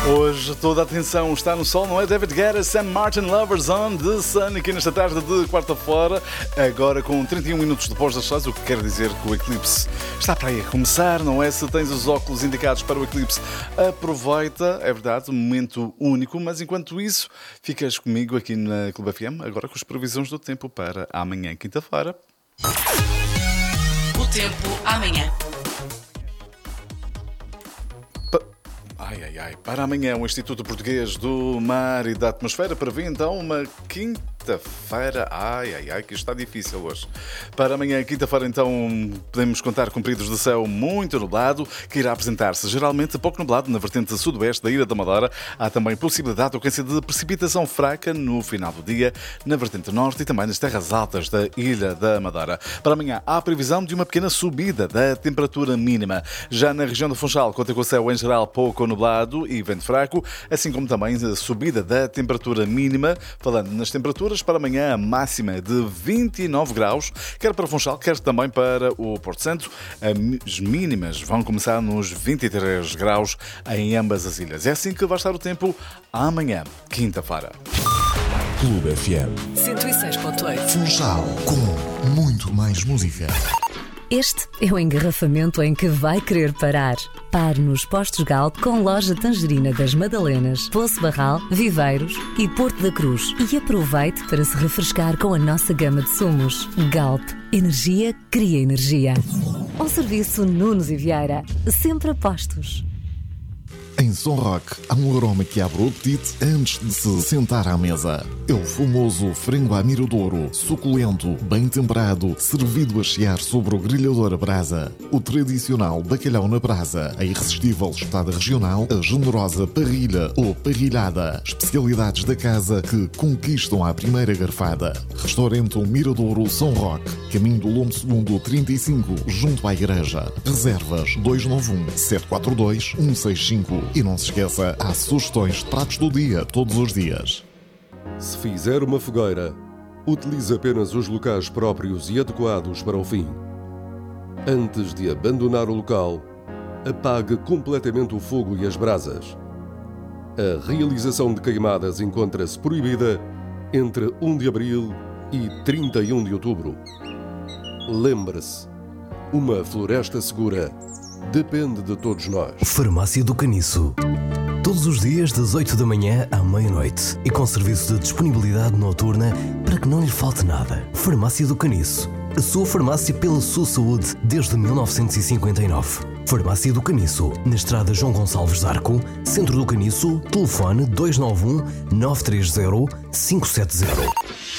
Hoje toda a atenção está no sol, não é? David Guetta, Sam Martin, Lovers on the Sun, aqui nesta tarde de quarta-feira, agora com 31 minutos depois das 6, o que quer dizer que o eclipse está para aí a começar, não é? Se tens os óculos indicados para o eclipse, aproveita, é verdade, um momento único, mas enquanto isso, ficas comigo aqui na Clube FM, agora com as previsões do tempo para amanhã, quinta-feira. O tempo amanhã. Para amanhã, o Instituto Português do Mar e da Atmosfera prevê então uma quinta-feira. Que está difícil hoje. Para amanhã, quinta-feira, então, podemos contar com períodos de céu muito nublado, que irá apresentar-se geralmente pouco nublado na vertente sudoeste da Ilha da Madeira. Há também possibilidade de ocorrência de precipitação fraca no final do dia, na vertente norte e também nas terras altas da Ilha da Madeira. Para amanhã, há a previsão de uma pequena subida da temperatura mínima. Já na região do Funchal, conta com o céu em geral pouco nublado e vento fraco, assim como também a subida da temperatura mínima. Falando nas temperaturas, para amanhã a máxima de 29 graus, quer para Funchal, quer também para o Porto Santo. As mínimas vão começar nos 23 graus em ambas as ilhas. É assim que vai estar o tempo amanhã, quinta-feira. Clube FM 106.8. Funchal, com muito mais música. Este é o engarrafamento em que vai querer parar. Pare nos postos Galp com loja Tangerina das Madalenas, Poço Barral, Viveiros e Porto da Cruz. E aproveite para se refrescar com a nossa gama de sumos. Galp. Energia cria energia. Um serviço Nunes e Vieira. Sempre a postos. Em São Roque, há um aroma que abre o apetite antes de se sentar à mesa. É o famoso frango à miradouro, suculento, bem temperado, servido a chiar sobre o grelhador a brasa. O tradicional bacalhau na brasa, a irresistível espetada regional, a generosa parrilha ou parrilhada. Especialidades da casa que conquistam à primeira garfada. Restaurante Miradouro São Roque, caminho do Lombo II 35, junto à igreja. Reservas 291-742-165. E não se esqueça, há sugestões de pratos do dia, todos os dias. Se fizer uma fogueira, utilize apenas os locais próprios e adequados para o fim. Antes de abandonar o local, apague completamente o fogo e as brasas. A realização de queimadas encontra-se proibida entre 1 de abril e 31 de outubro. Lembre-se, uma floresta segura depende de todos nós. Farmácia do Caniço. Todos os dias das 8 da manhã à meia-noite e com serviço de disponibilidade noturna para que não lhe falte nada. Farmácia do Caniço. A sua farmácia pela sua saúde desde 1959. Farmácia do Caniço. Na estrada João Gonçalves Arco, centro do Caniço, telefone 291 930 570.